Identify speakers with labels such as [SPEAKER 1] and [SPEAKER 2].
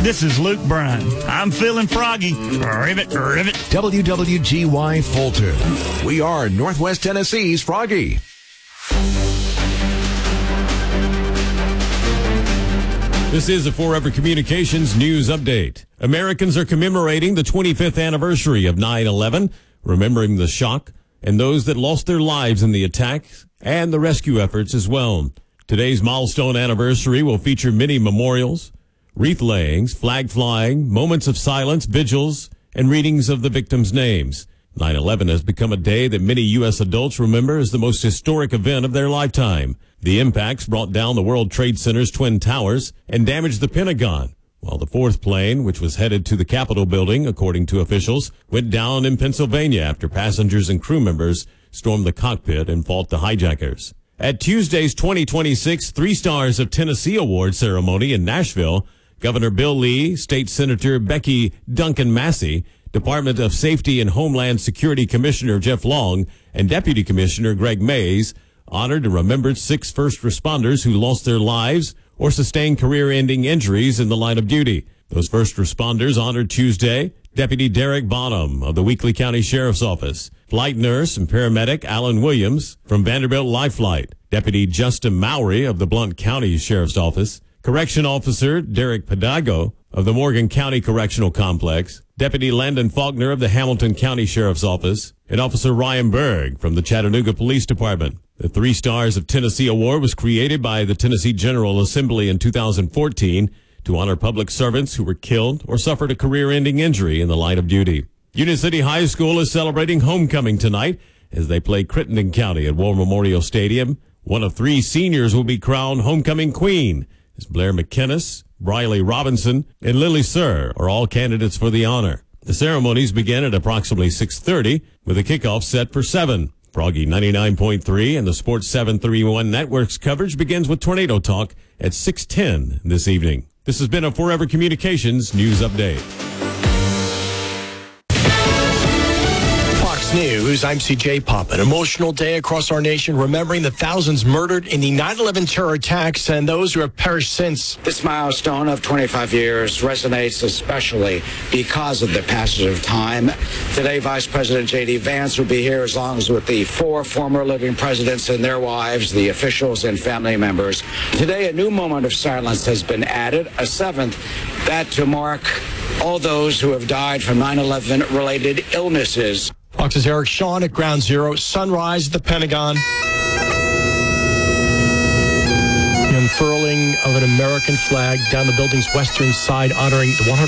[SPEAKER 1] This is Luke Bryan. I'm feeling froggy. Rivet, rivet.
[SPEAKER 2] WWGY Fulton. We are Northwest Tennessee's Froggy.
[SPEAKER 3] This is a Forever Communications news update. Americans are commemorating the 25th anniversary of 9/11, remembering the shock and those that lost their lives in the attacks and the rescue efforts as well. Today's milestone anniversary will feature many memorials, wreath layings, flag flying, moments of silence, vigils, and readings of the victims' names. 9/11 has become a day that many U.S. adults remember as the most historic event of their lifetime. The impacts brought down the World Trade Center's Twin Towers and damaged the Pentagon, while the fourth plane, which was headed to the Capitol building, according to officials, went down in Pennsylvania after passengers and crew members stormed the cockpit and fought the hijackers. At Tuesday's 2026 Three Stars of Tennessee Award ceremony in Nashville, Governor Bill Lee, State Senator Becky Duncan Massey, Department of Safety and Homeland Security Commissioner Jeff Long, and Deputy Commissioner Greg Mays honored and remembered 6 first responders who lost their lives or sustained career-ending injuries in the line of duty. Those first responders honored Tuesday: Deputy Derek Bonham of the Weakley County Sheriff's Office, flight nurse and paramedic Alan Williams from Vanderbilt Life Flight, Deputy Justin Mowry of the Blount County Sheriff's Office, Correction Officer Derek Padago of the Morgan County Correctional Complex, Deputy Landon Faulkner of the Hamilton County Sheriff's Office, and Officer Ryan Berg from the Chattanooga Police Department. The Three Stars of Tennessee Award was created by the Tennessee General Assembly in 2014 to honor public servants who were killed or suffered a career-ending injury in the line of duty. Union City High School is celebrating homecoming tonight as they play Crittenden County at War Memorial Stadium. One of 3 seniors will be crowned homecoming queen, as Blair McKinnis, Briley Robinson, and Lily Sir are all candidates for the honor. The ceremonies begin at approximately 6:30 with a kickoff set for 7. Froggy 99.3 and the Sports 731 Network's coverage begins with Tornado Talk at 6:10 this evening. This has been a Forever Communications news update.
[SPEAKER 4] News, I'm CJ Pop. An emotional day across our nation, remembering the thousands murdered in the 9/11 terror attacks and those who have perished since.
[SPEAKER 5] This milestone of 25 years resonates especially because of the passage of time. Today, Vice President J.D. Vance will be here as long as with the 4 former living presidents and their wives, the officials and family members. Today, a new moment of silence has been added, a 7th, that to mark all those who have died from 9/11 related illnesses.
[SPEAKER 4] Fox's Eric Shawn at Ground Zero. Sunrise at the Pentagon. The unfurling of an American flag down the building's western side, honoring the 100